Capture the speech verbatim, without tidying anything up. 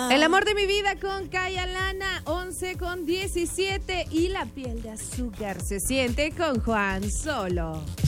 El amor de mi vida con Kaya Lana, once con diecisiete. Y la piel de azúcar se siente con Juan Solo.